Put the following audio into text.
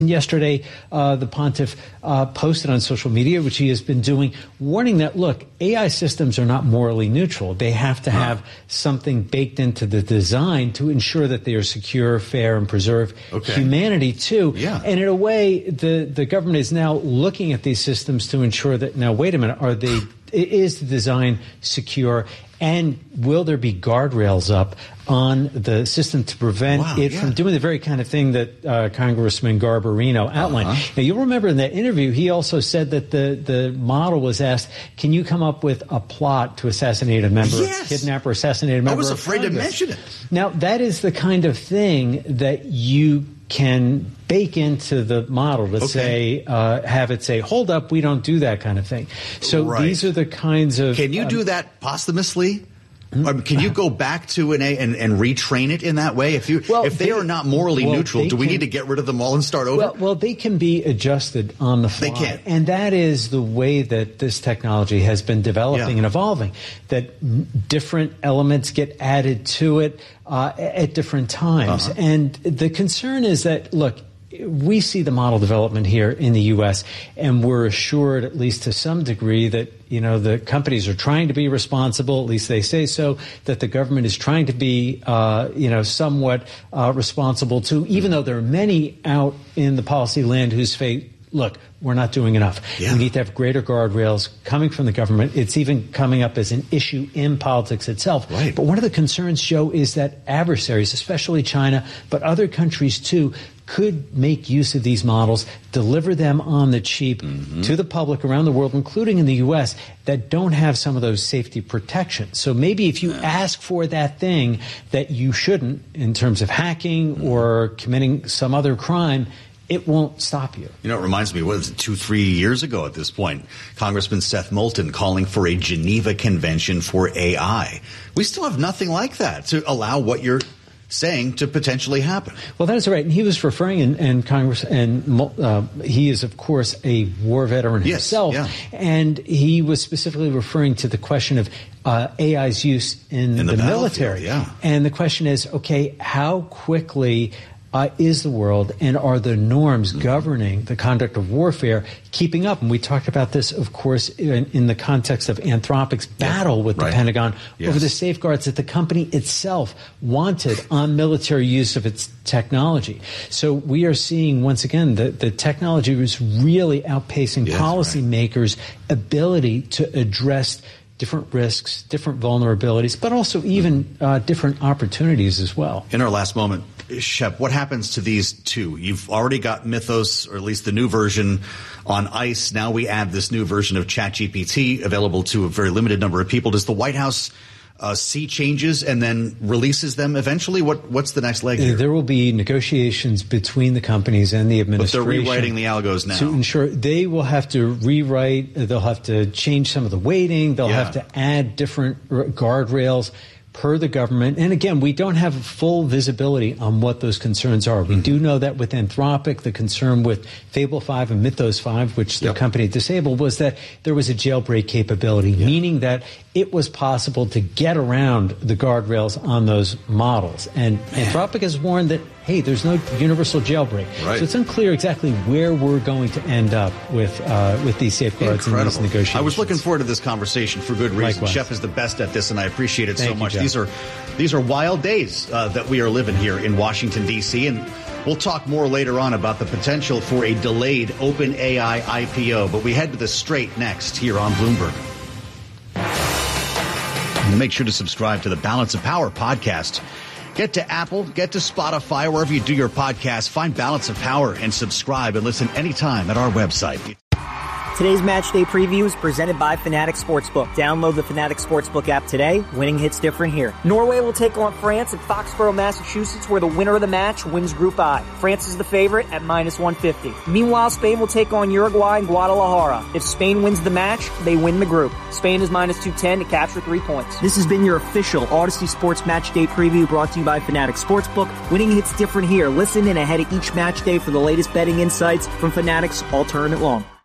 Yesterday, the pontiff posted on social media, which he has been doing, warning that, look, AI systems are not morally neutral. They have to have something baked into the design to ensure that they are secure, fair, and preserve humanity, too. Yeah. And in a way, the government is now looking at these systems to ensure that, now, wait a minute, is the design secure? And will there be guardrails up on the system to prevent it from doing the very kind of thing that Congressman Garbarino outlined? Now, you'll remember in that interview, he also said that the model was asked, can you come up with a plot to assassinate a member, kidnap or assassinate a member? I was afraid to mention it. Now, that is the kind of thing that you can bake into the model to say, have it say, hold up, we don't do that kind of thing. So these are the kinds of... Can you do that posthumously? Can you go back to an and retrain it in that way? If they are not morally neutral, do we need to get rid of them all and start over? Well, they can be adjusted on the fly. They can. And that is the way that this technology has been developing and evolving, that different elements get added to it at different times. And the concern is that, look, we see the model development here in the U.S., and we're assured, at least to some degree, that, you know, the companies are trying to be responsible, at least they say so, that the government is trying to be, somewhat responsible too, even though there are many out in the policy land whose fate, look, we're not doing enough. We need to have greater guardrails coming from the government. It's even coming up as an issue in politics itself. But one of the concerns, Joe, is that adversaries, especially China, but other countries too, could make use of these models, deliver them on the cheap to the public around the world, including in the U.S., that don't have some of those safety protections. So maybe if you ask for that thing that you shouldn't, in terms of hacking or committing some other crime, it won't stop you. You know, it reminds me, what is it, 2-3 years ago at this point, Congressman Seth Moulton calling for a Geneva Convention for AI. We still have nothing like that to allow what you're saying to potentially happen. Well, that is right. And he was referring in Congress, and he is, of course, a war veteran himself. And he was specifically referring to the question of AI's use in the military. And the question is, okay, how quickly is the world, and are the norms governing the conduct of warfare keeping up? And we talked about this, of course, in the context of Anthropic's battle with the Pentagon over the safeguards that the company itself wanted on military use of its technology. So we are seeing, once again, the technology was really outpacing policymakers' ability to address different risks, different vulnerabilities, but also even different opportunities as well. In our last moment, Shep, what happens to these two? You've already got Mythos, or at least the new version, on ice. Now we add this new version of ChatGPT available to a very limited number of people. Does the White House see changes and then releases them eventually? What's the next leg here? There will be negotiations between the companies and the administration. But they're rewriting the algos now. To ensure they will have to rewrite, they'll have to change some of the weighting, they'll have to add different guardrails per the government. And again, we don't have full visibility on what those concerns are. We do know that with Anthropic, the concern with Fable 5 and Mythos 5, which the company disabled, was that there was a jailbreak capability, meaning that it was possible to get around the guardrails on those models. And Anthropic has warned that, hey, there's no universal jailbreak. So it's unclear exactly where we're going to end up with these safeguards and these negotiations. I was looking forward to this conversation for good reason. Likewise. Shep is the best at this, and I appreciate it so much. You, These are wild days that we are living here in Washington, D.C., and we'll talk more later on about the potential for a delayed OpenAI IPO. But we head to the straight next here on Bloomberg. Make sure to subscribe to the Balance of Power podcast. Get to Apple, get to Spotify, wherever you do your podcast. Find Balance of Power and subscribe and listen anytime at our website. Today's match day preview is presented by Fanatics Sportsbook. Download the Fanatics Sportsbook app today. Winning hits different here. Norway will take on France at Foxborough, Massachusetts, where the winner of the match wins Group I. France is the favorite at -150. Meanwhile, Spain will take on Uruguay in Guadalajara. If Spain wins the match, they win the group. Spain is -210 to capture 3 points. This has been your official Odyssey Sports Match Day preview brought to you by Fanatics Sportsbook. Winning hits different here. Listen in ahead of each match day for the latest betting insights from Fanatics all tournament long.